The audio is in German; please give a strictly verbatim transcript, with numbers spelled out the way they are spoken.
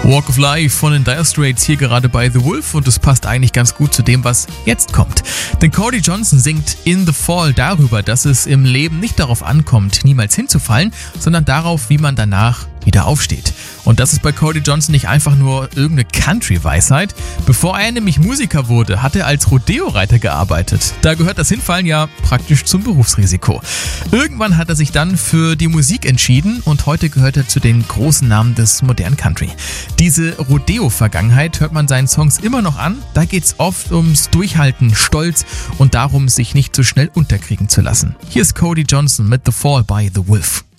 Walk of Life von den Dire Straits hier gerade bei The Wolf und es passt eigentlich ganz gut zu dem, was jetzt kommt. Denn Cody Johnson singt In the Fall darüber, dass es im Leben nicht darauf ankommt, niemals hinzufallen, sondern darauf, wie man danach wieder aufsteht. Und das ist bei Cody Johnson nicht einfach nur irgendeine Country-Weisheit. Bevor er nämlich Musiker wurde, hat er als Rodeo-Reiter gearbeitet. Da gehört das Hinfallen ja praktisch zum Berufsrisiko. Irgendwann hat er sich dann für die Musik entschieden und heute gehört er zu den großen Namen des modernen Country. Diese Rodeo-Vergangenheit hört man seinen Songs immer noch an. Da geht's oft ums Durchhalten, Stolz und darum, sich nicht so schnell unterkriegen zu lassen. Hier ist Cody Johnson mit The Fall bei The Wolf.